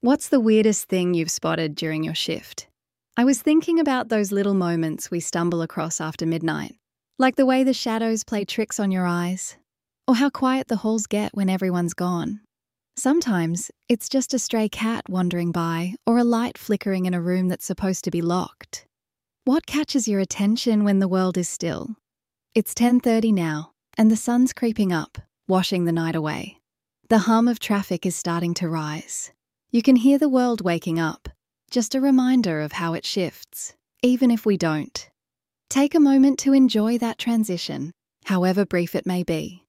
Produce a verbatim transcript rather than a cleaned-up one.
What's the weirdest thing you've spotted during your shift? I was thinking about those little moments we stumble across after midnight, like the way the shadows play tricks on your eyes, or how quiet the halls get when everyone's gone. Sometimes it's just a stray cat wandering by or a light flickering in a room that's supposed to be locked. What catches your attention when the world is still? It's ten thirty now, and the sun's creeping up, washing the night away. The hum of traffic is starting to rise. You can hear the world waking up, just a reminder of how it shifts, even if we don't. Take a moment to enjoy that transition, however brief it may be.